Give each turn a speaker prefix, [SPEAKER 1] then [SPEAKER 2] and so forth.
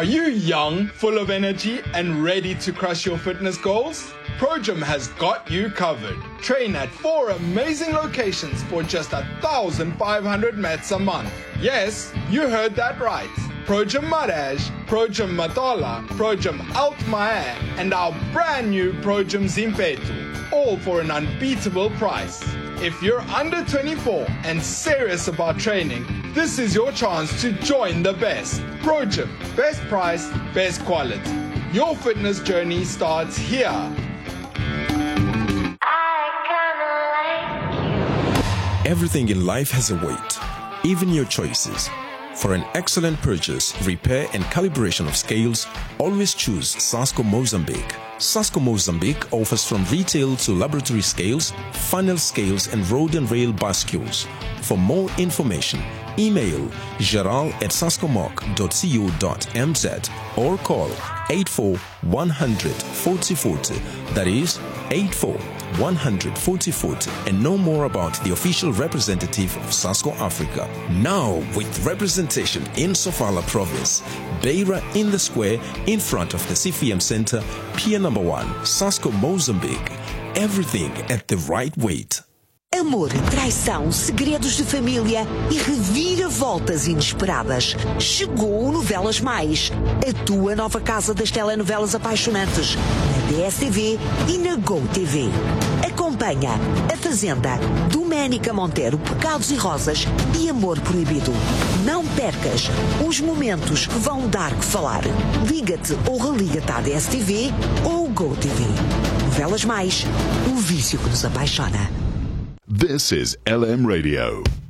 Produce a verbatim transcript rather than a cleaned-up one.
[SPEAKER 1] Are you young, full of energy, and ready to crush your fitness goals? ProGym has got you covered. Train at four amazing locations for just one thousand five hundred mats a month. Yes, you heard that right. ProGym Maraj, ProGym Matola, ProGym Altmaier, and our brand new ProGym Zimpetu, all for an unbeatable price. If you're under twenty-four and serious about training, this is your chance to join the best. ProGym, best price, best quality. Your fitness journey starts here.
[SPEAKER 2] Everything in life has a weight, even your choices. For an excellent purchase, repair and calibration of scales, always choose Sasco Mozambique. Sasco Mozambique offers from retail to laboratory scales, funnel scales and road and rail bascules. For more information, email geral at sascomoc dot co dot m z or call eight four one hundred forty forty. That is eight four one hundred forty forty, and know more about the official representative of Sasco Africa. Now with representation in Sofala province, Beira in the square in front of the C F M Center, Pier number one, Sasco Mozambique. Everything at the right weight.
[SPEAKER 3] Amor, traição, segredos de família e reviravoltas inesperadas. Chegou o Novelas Mais, a tua nova casa das telenovelas apaixonantes, na D S T V e na GoTV. Acompanha A Fazenda, Doménica Monteiro, Pecados e Rosas e Amor Proibido. Não percas os momentos que vão dar que falar. Liga-te ou religa-te à D S T V ou GoTV. Novelas Mais, o vício que nos apaixona.
[SPEAKER 4] This is L M Radio.